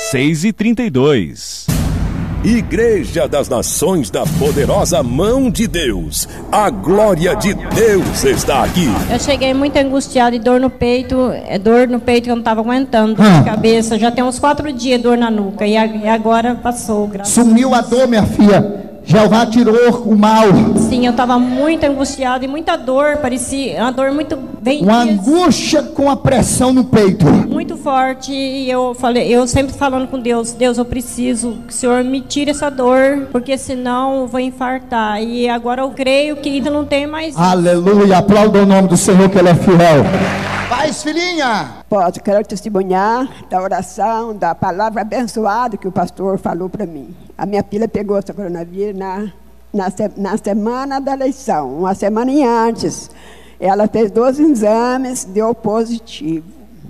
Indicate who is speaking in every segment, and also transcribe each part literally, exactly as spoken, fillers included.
Speaker 1: seis e trinta e dois.
Speaker 2: Igreja das Nações da Poderosa Mão de Deus. A glória de Deus está aqui.
Speaker 3: Eu cheguei muito angustiada e dor no peito, é dor no peito que eu não estava aguentando, dor
Speaker 4: Ah.
Speaker 3: de cabeça. Já tem uns quatro dias dor na nuca e, a- e agora passou, graças
Speaker 4: Sumiu a dor, minha filha. Jeová tirou o mal.
Speaker 3: Sim, eu estava muito angustiada e muita dor, parecia uma dor muito bem
Speaker 4: Uma angústia com a pressão no peito.
Speaker 3: muito forte. E eu falei, eu sempre falando com Deus, Deus, eu preciso que o Senhor me tire essa dor, porque senão eu vou infartar. E agora eu creio que ainda não tem mais.
Speaker 4: Aleluia. Aplauda o nome do Senhor, que Ele é fiel. Paz, filhinha.
Speaker 5: Posso, quero testemunhar da oração, da palavra abençoada que o pastor falou para mim. A minha filha pegou esse coronavírus na, na, se- na semana da eleição, uma semana em antes. Ela fez doze exames, deu positivo.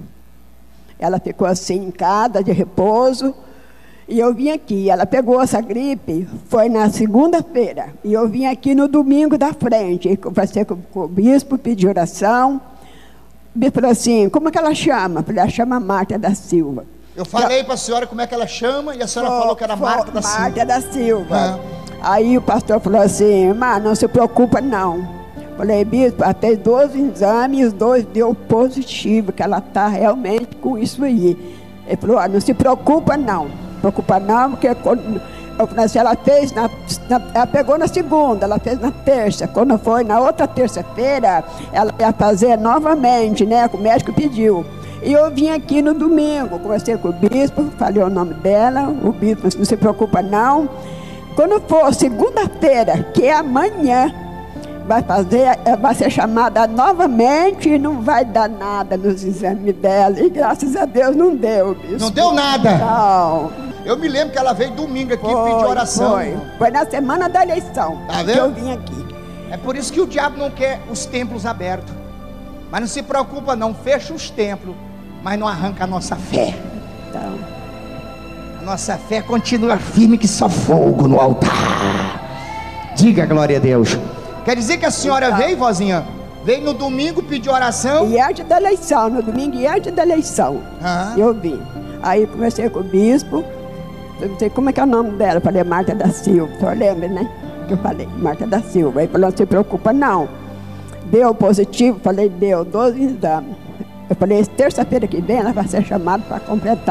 Speaker 5: Ela ficou assim em casa, de repouso, e eu vim aqui. Ela pegou essa gripe, foi na segunda-feira, e eu vim aqui no domingo da frente. E conversei com, com o bispo, pedi oração. O bispo falou assim, como é que ela chama? Eu falei, ela chama Marta da Silva.
Speaker 4: Eu falei para a senhora como é que ela chama e a senhora
Speaker 5: Foi-
Speaker 4: falou que era
Speaker 5: foi
Speaker 4: Marta da Silva.
Speaker 5: Marta da Silva.
Speaker 4: Ah.
Speaker 5: Aí o pastor falou assim, irmã, não se preocupa não. Falei, bispo, ela fez doze exames e os dois deu positivo, que ela está realmente com isso aí. Ele falou, ah, não se preocupa não. Preocupa não, porque quando, eu falei assim, ela fez, na, na, ela pegou na segunda, ela fez na terça. Quando foi na outra terça-feira, ela ia fazer novamente, né? O médico pediu. E eu vim aqui no domingo, conversei com o bispo, falei o nome dela, o bispo não se preocupa não. Quando for segunda-feira, que é amanhã, vai fazer, vai ser chamada novamente e não vai dar nada nos exames dela. E graças a Deus não deu, bispo.
Speaker 4: Não deu nada.
Speaker 5: Não.
Speaker 4: Eu me lembro que ela veio domingo aqui
Speaker 5: Foi,
Speaker 4: pedir oração.
Speaker 5: Foi. Foi na semana da eleição
Speaker 4: Tá
Speaker 5: que
Speaker 4: vendo?
Speaker 5: eu vim aqui.
Speaker 4: É por isso que o diabo não quer os templos abertos. Mas não se preocupa não, fecha os templos, mas não arranca a nossa fé.
Speaker 5: Então,
Speaker 4: A nossa fé continua firme que só fogo no altar. Diga glória a Deus. Quer dizer que a senhora veio, vozinha? Veio no domingo pedir oração?
Speaker 5: e antes da eleição, no domingo e antes da eleição,
Speaker 4: Ah.
Speaker 5: eu vim. Aí conversei com o bispo, eu não sei como é que é o nome dela, eu falei Marta da Silva, o senhor lembra, né? Que eu falei, Marta da Silva. Aí falou, não se preocupa não. Deu positivo? Falei, deu, doze exames. Eu falei, terça-feira que vem ela vai ser chamada para completar.